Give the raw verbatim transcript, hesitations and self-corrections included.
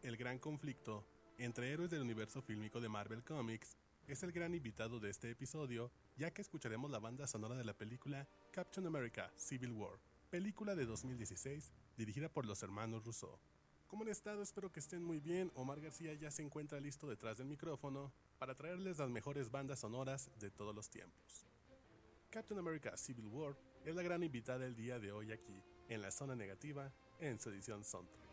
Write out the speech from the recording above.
el gran conflicto entre héroes del universo fílmico de Marvel Comics, es el gran invitado de este episodio, ya que escucharemos la banda sonora de la película Captain America Civil War, película de dos mil dieciséis, dirigida por los hermanos Russo. ¿Cómo han estado? Espero que estén muy bien. Omar García ya se encuentra listo detrás del micrófono para traerles las mejores bandas sonoras de todos los tiempos. Captain America Civil War es la gran invitada el día de hoy aquí, en la Zona Negativa, en su edición Soundtrack.